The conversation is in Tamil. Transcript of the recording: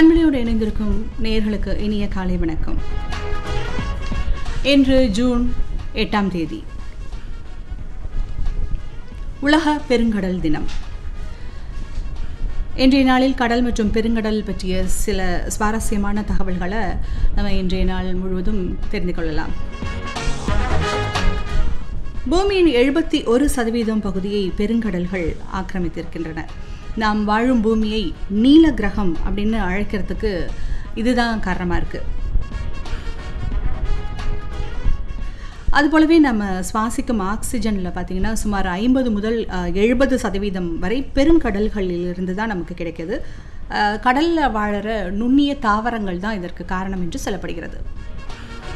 பண்பலையோடு இணைந்திருக்கும் நேயர்களுக்கு இனிய காலை வணக்கம். இன்று ஜூன் 8ஆம் தேதி, உலக பெருங்கடல் தினம். இன்றைய நாளில் கடல் மற்றும் பெருங்கடல் பற்றிய சில சுவாரஸ்யமான தகவல்களை நம்ம இன்றைய நாள் முழுவதும் தெரிந்து கொள்ளலாம். பூமியின் 71% பகுதியை பெருங்கடல்கள் ஆக்கிரமித்திருக்கின்றன. நாம் வாழும் பூமியை நீல கிரகம் அப்படின்னு அழைக்கிறதுக்கு இதுதான் காரணமாக இருக்குது. அதுபோலவே நம்ம சுவாசிக்கும் ஆக்சிஜனில் பார்த்திங்கன்னா சுமார் 50 முதல் 70% வரை பெருங்கடல்களிலிருந்து தான் நமக்கு கிடைக்கிது. கடலில் வாழற நுண்ணிய தாவரங்கள் தான் இதற்கு காரணம் என்று சொல்லப்படுகிறது.